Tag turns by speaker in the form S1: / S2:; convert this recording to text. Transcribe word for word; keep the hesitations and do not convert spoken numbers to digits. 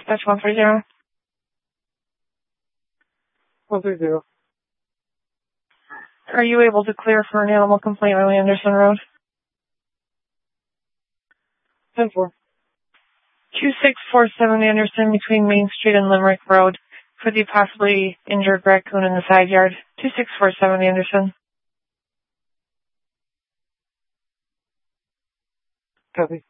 S1: Dispatch one three zero.
S2: one three zero.
S1: Are you able to clear for an animal complaint on Anderson Road?
S2: ten four.
S1: two six four seven Anderson between Main Street and Limerick Road for the possibly injured raccoon in the side yard. two six four seven Anderson.
S2: Copy.